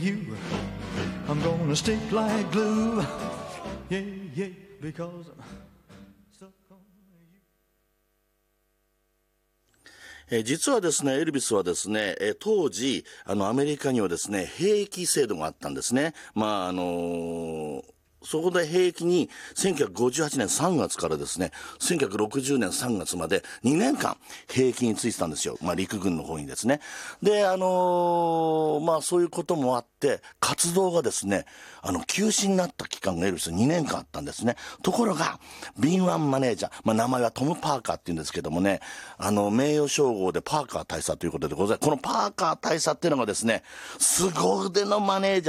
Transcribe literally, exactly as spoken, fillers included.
You, I'm gonna stick like glue. Yeah, yeah, because I'm stuck on you. えー実はですね、エルビスはですね、えー当時、あの、アメリカにはですね、兵役制度があったんですね。まあ、あのーそこで兵役にせんきゅうひゃくごじゅうはちねんさんがつからですね、せんきゅうひゃくろくじゅうねんさんがつまでにねんかん兵役についてたんですよ。まあ陸軍の方にですね。で、あのーまあそういうこともあって、活動がですね、あの、休止になった期間がエルビスにねんかんあったんですね。ところが、敏腕マネージャー、まあ名前はトム・パーカーって言うんですけどもね、あの、名誉称号でパーカー大佐ということでございます。このパーカー大佐っていうのがですね、凄腕のマネージャー